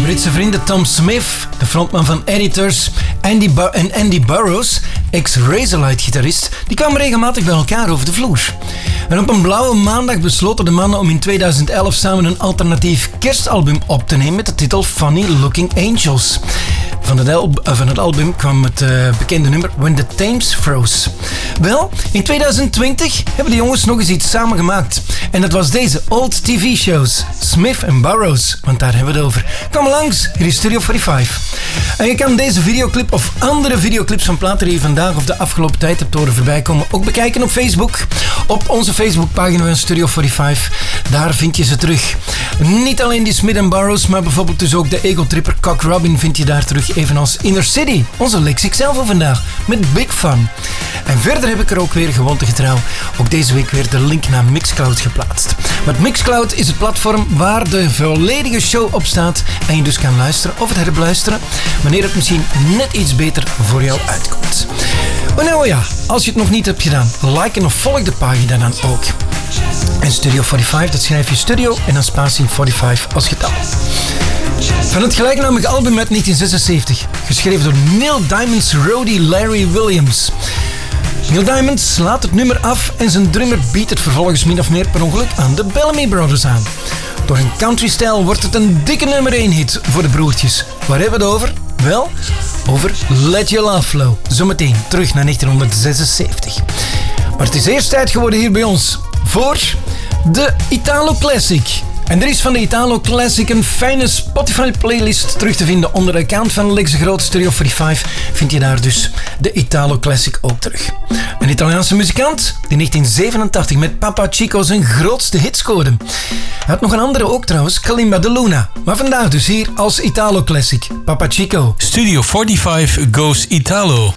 Britse vrienden Tom Smith, de frontman van Editors, en Andy Burroughs, ex-Razorlight-gitarist, die kwamen regelmatig bij elkaar over de vloer. En op een blauwe maandag besloten de mannen om in 2011 samen een alternatief kerstalbum op te nemen met de titel Funny Looking Angels. Van het album kwam het bekende nummer When the Thames Froze. Wel, in 2020 hebben de jongens nog eens iets samen gemaakt. En dat was deze Old TV Shows, Smith en Burroughs, want daar hebben we het over. Kom langs, hier is Studio 45. En je kan deze videoclip of andere videoclips van platen die je vandaag of de afgelopen tijd hebt horen voorbij komen ook bekijken op Facebook. Op onze Facebookpagina van Studio 45. Daar vind je ze terug. Niet alleen die Smith en Burroughs, maar bijvoorbeeld dus ook de ego-tripper Cock Robin vind je daar terug. Evenals Inner City, onze Lexic zelf van vandaag, met Big Fun. En verder heb ik er ook weer gewoontegetrouw ook deze week weer de link naar Mixcloud geplaatst. Want Mixcloud is het platform waar de volledige show op staat en je dus kan luisteren of het herbeluisteren wanneer het misschien net iets beter voor jou uitkomt. Maar nou ja, als je het nog niet hebt gedaan, like of volg de pagina dan ook. En Studio 45, dat schrijf je Studio en dan spatie 45 als getal. Van het gelijknamige album uit 1976, geschreven door Neil Diamond's roadie Larry Williams. Neil Diamond slaat het nummer af en zijn drummer biedt het vervolgens min of meer per ongeluk aan de Bellamy Brothers aan. Door hun country-stijl wordt het een dikke nummer 1 hit voor de broertjes. Waar hebben we het over? Wel, over Let Your Love Flow. Zometeen terug naar 1976. Maar het is eerst tijd geworden hier bij ons voor de Italo Classic. En er is van de Italo Classic een fijne Spotify-playlist terug te vinden. Onder de account van Lex de Groot Studio 45 vind je daar dus de Italo Classic ook terug. Een Italiaanse muzikant die 1987 met Papa Chico zijn grootste hit scoorde. Hij had nog een andere ook trouwens, Kalimba de Luna. Maar vandaag dus hier als Italo Classic, Papa Chico. Studio 45 goes Italo.